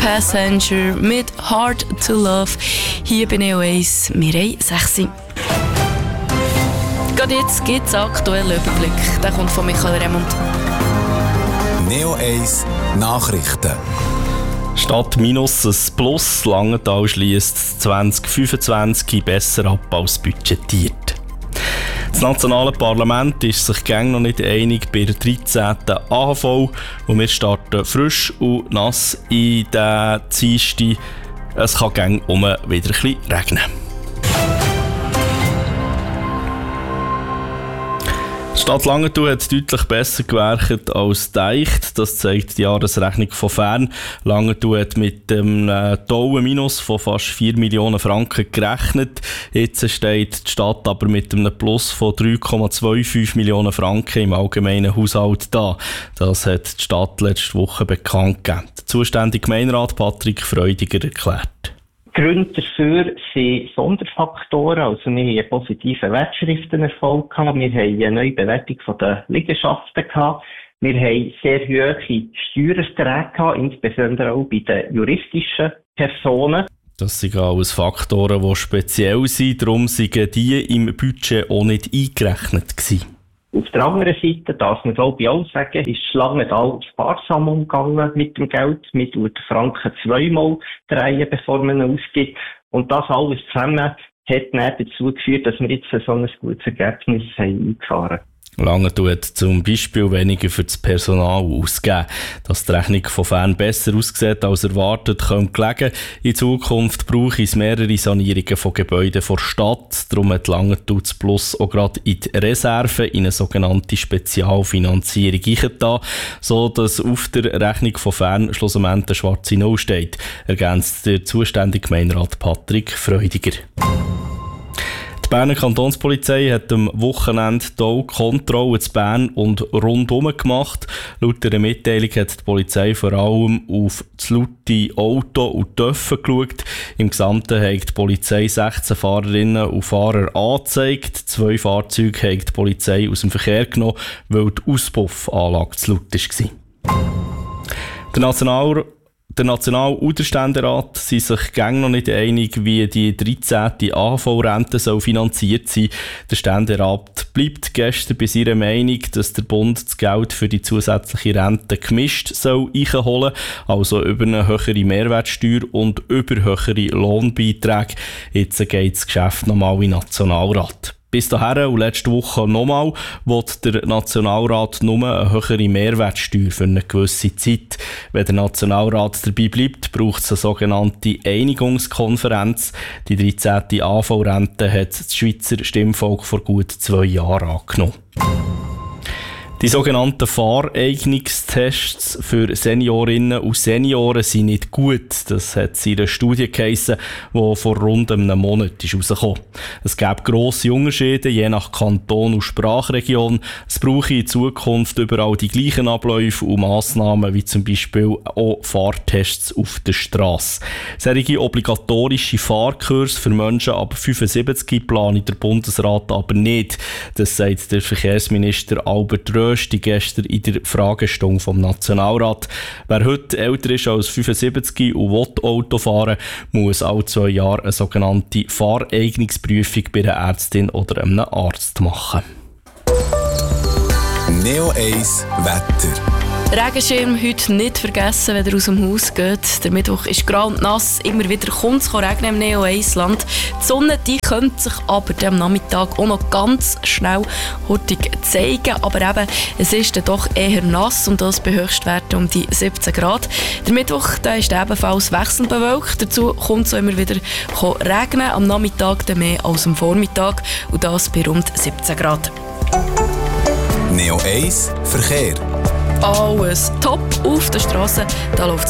Passenger mit Hard to Love. Hier bei Neo 1, wir haben 6. Gerade jetzt gibt es einen aktuellen Überblick. Der kommt von Michael Remund. Neo 1 Nachrichten. Statt Minus ein Plus, Langenthal schliesst 2025 besser ab als budgetiert. Das nationale Parlament ist sich noch nicht einig bei der 13. AHV und wir starten frisch und nass in den Dienstag. Es kann wieder ein bisschen regnen. Die Stadt Langenthal hat deutlich besser gewerkt als gedacht. Das zeigt die Jahresrechnung von Fern. Langenthal hat mit einem tollen Minus von fast 4 Millionen Franken gerechnet. Jetzt steht die Stadt aber mit einem Plus von 3,25 Millionen Franken im allgemeinen Haushalt da. Das hat die Stadt letzte Woche bekannt gegeben. Der zuständige Gemeinderat Patrick Freudiger erklärt. Die Gründe dafür sind Sonderfaktoren. Also wir haben einen positiven Wertschriftenerfolg gehabt. Wir haben eine neue Bewertung der Liegenschaften gehabt. Wir haben sehr hohe Steuererträge gehabt, insbesondere auch bei den juristischen Personen. Das sind alles Faktoren, die speziell sind. Darum sind die im Budget auch nicht eingerechnet gewesen. Auf der anderen Seite, darf man glaube ich auch sagen, ist Langenthal sparsam umgegangen mit dem Geld. Man tut den Franken zweimal drehen, bevor man ihn ausgibt. Und das alles zusammen hat dann dazu geführt, dass wir jetzt so ein gutes Ergebnis haben eingefahren. Langenthal hat zum Beispiel weniger für das Personal ausgegeben. Dass die Rechnung von Fern besser aussieht als erwartet, könnte gelegen. In Zukunft brauche es mehrere Sanierungen von Gebäuden der Stadt. Darum hat Langenthal das Plus auch gerade in die Reserve in eine sogenannte Spezialfinanzierung eingetan, so dass auf der Rechnung von Fern schlussendlich eine schwarze Null steht, ergänzt der zuständige Gemeinderat Patrick Freudiger. Die Berner Kantonspolizei hat am Wochenende die Kontrollen zu Bern und rundum gemacht. Laut einer Mitteilung hat die Polizei vor allem auf das laute Auto und Töpfe geschaut. Im Gesamten hat die Polizei 16 Fahrerinnen und Fahrer angezeigt. 2 Fahrzeuge hat die Polizei aus dem Verkehr genommen, weil die Auspuffanlage zu laut war. Der National- und der Ständerat sind sich noch nicht einig, wie die 13. AHV-Rente finanziert sein soll. Der Ständerat bleibt gestern bei seiner Meinung, dass der Bund das Geld für die zusätzliche Rente gemischt einholen soll, also über eine höhere Mehrwertsteuer und über höhere Lohnbeiträge. Jetzt geht das Geschäft nochmal in den Nationalrat. Bis dahin und letzte Woche nochmal will der Nationalrat nur eine höhere Mehrwertsteuer für eine gewisse Zeit. Wenn der Nationalrat dabei bleibt, braucht es eine sogenannte Einigungskonferenz. Die 13. AV-Rente hat das Schweizer Stimmvolk vor gut 2 Jahren angenommen. Die sogenannten Fahreignungstests für Seniorinnen und Senioren sind nicht gut. Das hat in einer Studie geheissen, die vor rund einem Monat rausgekommen ist. Es gäbe grosse Unterschiede, je nach Kanton und Sprachregion. Es brauche in Zukunft überall die gleichen Abläufe und Massnahmen, wie zum Beispiel auch Fahrtests auf der Strasse. Solche obligatorische Fahrkurse für Menschen ab 75 plant der Bundesrat aber nicht. Das sagt der Verkehrsminister Albert Rösti gestern in der Fragestunde vom Nationalrat. Wer heute älter ist als 75 und will Auto fahren, muss alle 2 Jahre eine sogenannte Fahreignungsprüfung bei einer Ärztin oder einem Arzt machen. Neo 1 Wetter. Regenschirm heute nicht vergessen, wenn ihr aus dem Haus geht. Der Mittwoch ist grau und nass. Immer wieder kommt es regnen im Neo 1 Land. Die Sonne die könnte sich aber am Nachmittag auch noch ganz schnell hurtig zeigen. Aber eben, es ist dann doch eher nass und das bei Höchstwerten um die 17 Grad. Der Mittwoch der ist ebenfalls wechselnd bewölkt. Dazu kommt es immer wieder regnen. Am Nachmittag dann mehr als am Vormittag. Und das bei rund 17 Grad. Neo 1 Verkehr. Alles top auf der Straße. Da läuft